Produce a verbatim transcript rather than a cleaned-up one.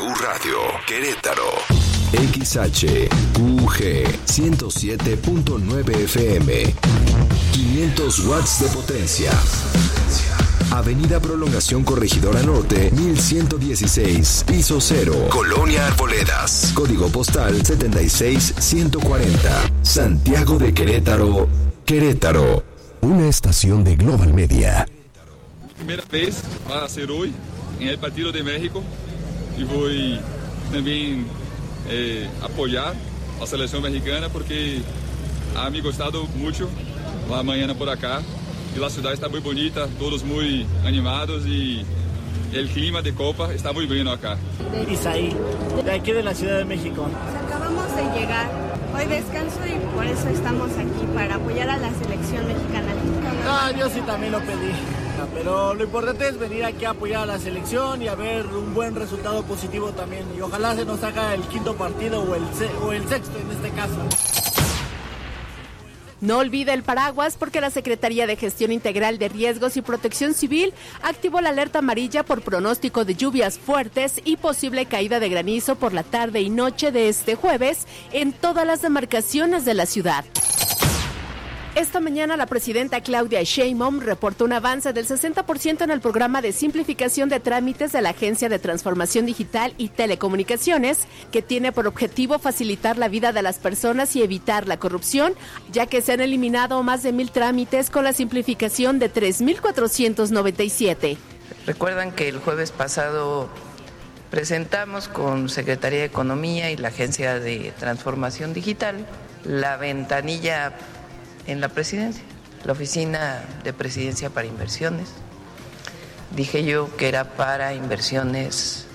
Radio, Querétaro. X H Q G ciento siete punto nueve F M. quinientos watts de potencia. Avenida Prolongación Corregidora Norte, mil ciento dieciséis, piso cero, Colonia Arboledas. Código postal setenta y seis ciento cuarenta. Santiago de Querétaro, Querétaro. Una estación de Global Media. Primera vez va a ser hoy en el partido de México y voy también eh, apoyar a la selección mexicana porque ha me gustado mucho la mañana por acá. Y la ciudad está muy bonita, todos muy animados y el clima de Copa está muy bueno acá. Isaí, de aquí de la Ciudad de México. Acabamos de llegar, hoy descanso y por eso estamos aquí, para apoyar a la selección mexicana. Ah, yo sí también lo pedí, pero lo importante es venir aquí a apoyar a la selección y a ver un buen resultado positivo también. Y ojalá se nos haga el quinto partido o el, se- o el sexto en este caso. No olvide el paraguas porque la Secretaría de Gestión Integral de Riesgos y Protección Civil activó la alerta amarilla por pronóstico de lluvias fuertes y posible caída de granizo por la tarde y noche de este jueves en todas las demarcaciones de la ciudad. Esta mañana la presidenta Claudia Sheinbaum reportó un avance del sesenta por ciento en el programa de simplificación de trámites de la Agencia de Transformación Digital y Telecomunicaciones, que tiene por objetivo facilitar la vida de las personas y evitar la corrupción, ya que se han eliminado más de mil trámites con la simplificación de tres mil cuatrocientos noventa y siete. Recuerdan que el jueves pasado presentamos con Secretaría de Economía y la Agencia de Transformación Digital la ventanilla en la presidencia, la oficina de presidencia para inversiones. Dije yo que era para inversiones